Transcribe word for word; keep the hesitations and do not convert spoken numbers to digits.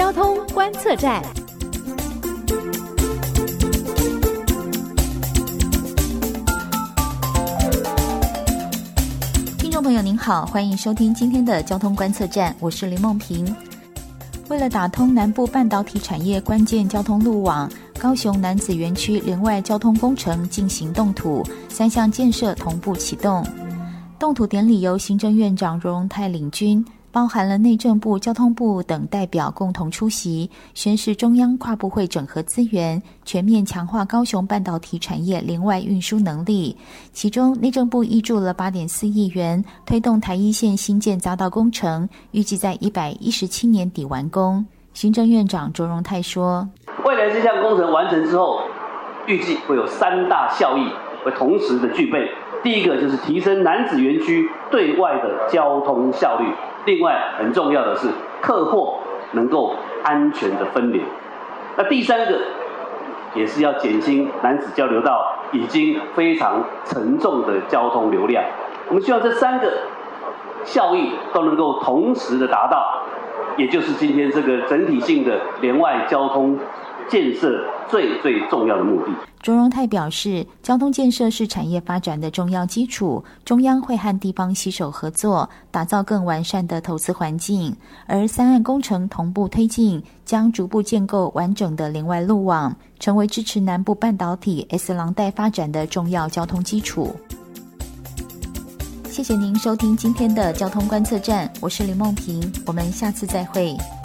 交通观测站。听众朋友您好，欢迎收听今天的交通观测站，我是林梦萍。为了打通南部半导体产业关键交通路网，高雄楠梓园区连外交通工程进行动土，三项建设同步启动。动土典礼由行政院长罗荣泰领军，包含了内政部、交通部等代表共同出席，宣示中央跨部会整合资源，全面强化高雄半导体产业连外运输能力。其中内政部挹注了 八点四亿元，推动台一线新建匝道工程，预计在一百一十七年底完工。行政院长卓荣泰说， 未来这项工程完成之后，预计会有三大效益会同时的具备。第一个就是提升楠梓园区对外的交通效率，另外很重要的是客货能够安全的分流。那第三个也是要减轻楠梓交流道已经非常沉重的交通流量。我们希望这三个效益都能够同时的达到，也就是今天这个整体性的连外交通建设最最重要的目的。 卓荣泰表示，交通建设是产业发展的重要基础，中央会和地方携手合作，打造更完善的投资环境，而三岸工程同步推进，将逐步建构完整的连外路网，成为支持南部半导体 S 廊带发展的重要交通基础。谢谢您收听今天的交通观测站，我是林梦萍，我们下次再会。